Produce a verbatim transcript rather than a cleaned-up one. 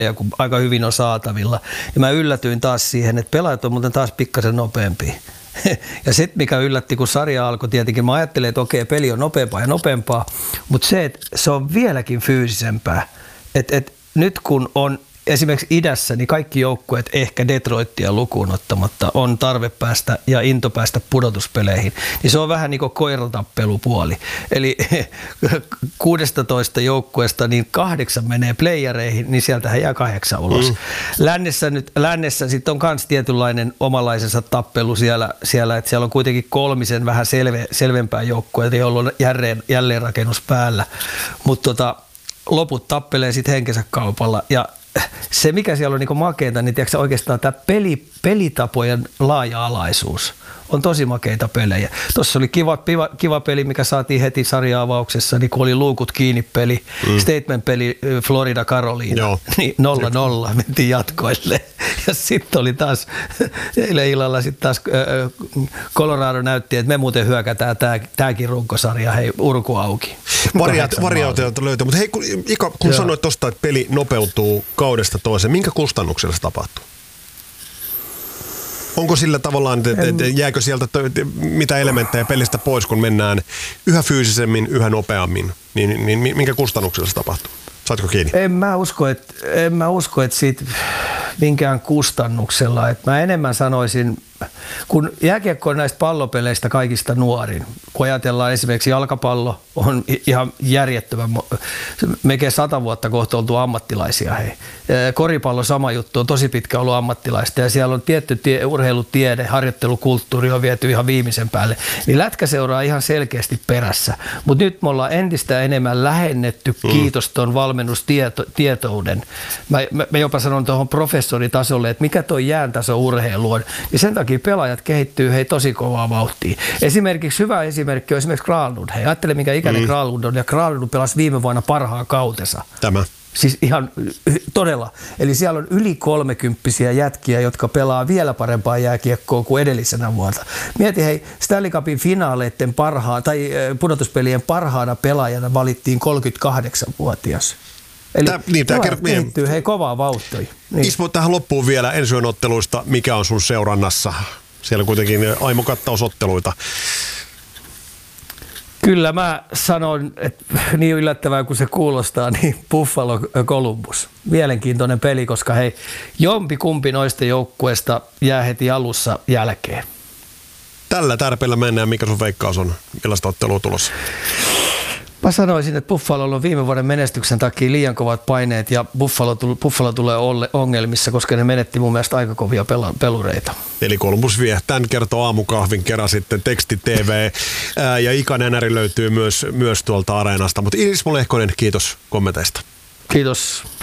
ja kun aika hyvin on saatavilla. Ja mä yllätyin taas siihen, että pelaajat on muuten taas pikkasen nopeampia. Ja sitten mikä yllätti, kun sarja alkoi tietenkin, mä ajattelin, että okei, peli on nopeampaa ja nopeampaa, mutta se, että se on vieläkin fyysisempää. Että et nyt kun on esimerkiksi idässä, niin kaikki joukkueet, ehkä Detroitia lukuun ottamatta, on tarve päästä ja into päästä pudotuspeleihin. Niin se on vähän niin kuin koiratappelupuoli. Eli kuusitoista joukkueesta niin kahdeksan menee playereihin, niin sieltähän jää kahdeksan ulos. Mm. Lännessä, nyt, lännessä sitten on myös tietynlainen omanlaisensa tappelu siellä, siellä, että siellä on kuitenkin kolmisen vähän selve, selvempää joukkueita, joilla on jälleen, jälleenrakennus päällä. Mutta tota, loput tappelee sitten henkensä kaupalla ja se, mikä siellä on niin makeita, niin tiedätkö, oikeastaan tämä peli, pelitapojen laaja-alaisuus on tosi makeita pelejä. Tuossa oli kiva, kiva, kiva peli, mikä saatiin heti sarja-avauksessa, niin kun oli luukut kiinni peli, mm. statement-peli Florida Carolina, niin nolla nolla mentiin jatkoille. Ja sitten oli taas, eilen illalla sitten taas Colorado näytti, että me muuten hyökätään tämäkin runkosarja, hei, urku auki. Variaatioita löytyy, mutta hei, kun, Ika, kun sanoit tuosta, että peli nopeutuu kaudesta toiseen, minkä kustannuksella se tapahtuu? Onko sillä tavallaan, että, että jääkö sieltä mitä elementtejä pelistä pois, kun mennään yhä fyysisemmin, yhä nopeammin, niin, niin minkä kustannuksella se tapahtuu? Saatko kiinni? En mä usko, että, en mä usko, että siitä minkään kustannuksella. Että mä enemmän sanoisin, kun jääkiekko on näistä pallopeleistä kaikista nuorin, kun ajatellaan esimerkiksi jalkapallo on ihan järjettömän, melkein sata vuotta kohta oltu ammattilaisia. Hei. Koripallo sama juttu, on tosi pitkä ollut ammattilaista ja siellä on tietty tie, urheilutiede, harjoittelukulttuuri on viety ihan viimeisen päälle. Niin lätkä seuraa ihan selkeästi perässä, mutta nyt me ollaan entistä enemmän lähennetty, mm. kiitos ton valmennustietouden. Mä, mä, mä jopa sanon tuohon professoritasolle, että mikä toi jääntaso urheilu on, niin sen takia pelaajat kehittyy hei tosi kovaa vauhtia. Esimerkiksi hyvä esimerkki on esimerkiksi Granlund. Hei, ajattele mikä ikäinen mm. Granlund on, ja Granlund pelasi viime vuonna parhaan kautensa. Tämä. Siis ihan todella. Eli siellä on yli kolmekymppisiä jätkiä, jotka pelaa vielä parempaa jääkiekkoa kuin edellisenä vuonna. Mieti hei, Stanley Cupin finaaleiden parhaan, tai pudotuspelien parhaana pelaajana valittiin kolmekymmentäkahdeksanvuotias. Eli Tää, niin, tämä kehittyy hei kovaa vauhtia. Niin. Ismo, tähän loppuun vielä ensi yön otteluista. Mikä on sun seurannassa? Siellä on kuitenkin aimokattausotteluita. Kyllä mä sanon, että niin yllättävää kuin se kuulostaa, niin Buffalo Columbus. Mielenkiintoinen peli, koska hei, jompi kumpi noista joukkueista jää heti alussa jälkeen. Tällä tärpeillä mennään. Mikä sun veikkaus on? Millaista ottelua tulossa? Mä sanoisin, että Buffalolla on viime vuoden menestyksen takia liian kovat paineet ja Buffalo, Buffalo tulee ongelmissa, koska ne menetti mun mielestä aika kovia pelureita. Eli Columbus vie. Tän kertoo aamukahvin kerran sitten Teksti T V ää, ja Ika Nenäri löytyy myös, myös tuolta areenasta. Mutta Ismo Lehkonen, kiitos kommenteista. Kiitos.